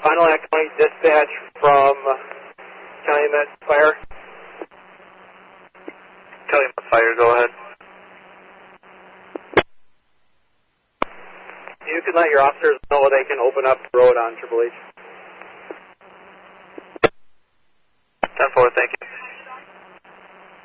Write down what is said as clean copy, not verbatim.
Fond du Lac County Dispatch from Calumet Fire. Calumet Fire, go ahead. You can let your officers know they can open up the road on Triple H. 10-4, thank you.